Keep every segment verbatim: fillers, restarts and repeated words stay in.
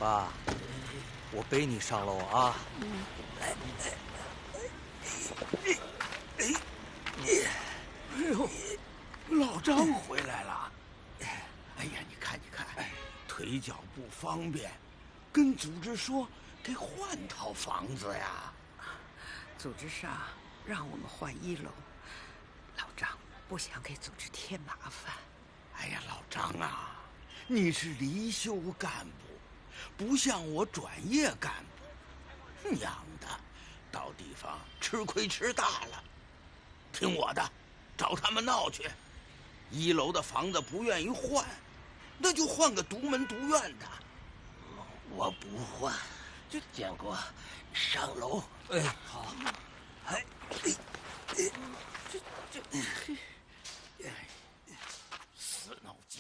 爸，我背你上楼啊。 嗯。 哎哎哎哎！哎呦，老张回来了。哎呀，你看你看，腿脚不方便，跟组织说给换套房子呀。 组织上让我们换一楼，老张不想给组织添麻烦。 哎呀，老张啊，你是离休干部，不像我转业干部，娘的，到地方吃亏吃大了。听我的，找他们闹去。一楼的房子不愿意换，那就换个独门独院的。 我不换，就建国上楼。 哎，好。哎，哎，哎， 这这，哎，死脑筋。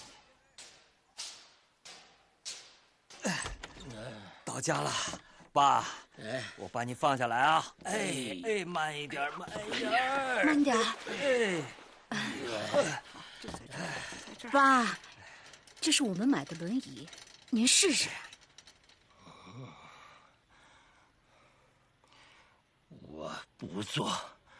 哎，到家了，爸。哎，我把你放下来啊！哎哎，慢一点，慢一点， 慢点。 哎， 这在这儿，在这儿。 爸，这是我们买的轮椅，您试试。 我不坐。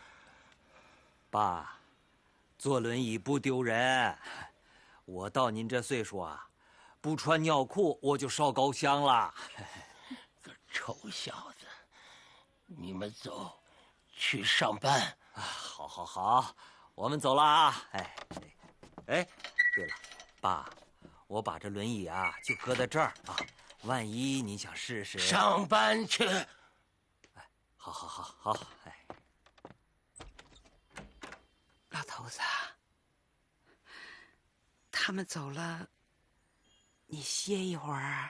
爸，坐轮椅不丢人。我到您这岁数啊，不穿尿裤我就烧高香了。 臭小子，你们走，去上班。 啊，好，好，好，我们走了啊！哎，哎，对了，爸，我把这轮椅啊就搁在这儿啊，万一你想试试。 上班去。 哎，好，好，好，好，哎， 老头子，他们走了，你歇一会儿。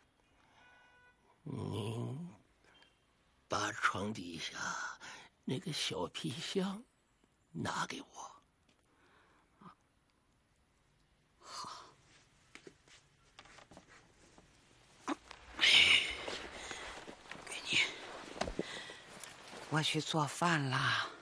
您把床底下那个小皮箱拿给我。 好。给你。我去做饭啦。